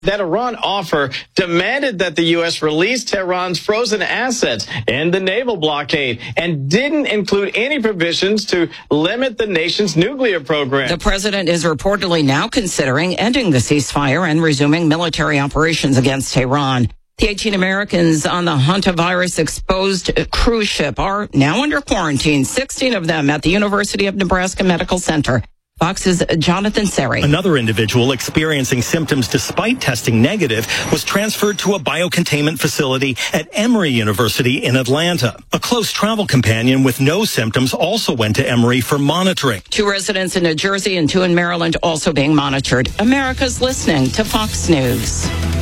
That Iran offer demanded that the U.S. release Tehran's frozen assets and the naval blockade, and didn't include any provisions to limit the nation's nuclear program. The president is reportedly now considering ending the ceasefire and resuming military operations against Tehran. The 18 Americans on the hantavirus-exposed cruise ship are now under quarantine, 16 of them at the University of Nebraska Medical Center. Fox's Jonathan Seri. Another individual experiencing symptoms despite testing negative was transferred to a biocontainment facility at Emory University in Atlanta. A close travel companion with no symptoms also went to Emory for monitoring. 2 residents in New Jersey and 2 in Maryland also being monitored. America's listening to Fox News.